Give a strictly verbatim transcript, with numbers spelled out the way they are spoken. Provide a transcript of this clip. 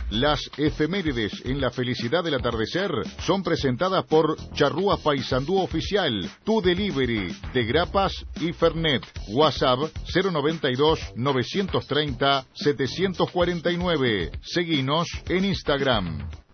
Las efemérides en la felicidad del atardecer son presentadas por Charrúa Paysandú Oficial, tu delivery de grapas y Fernet. WhatsApp cero noventa y dos, novecientos treinta, setecientos cuarenta y nueve. Seguinos en Instagram.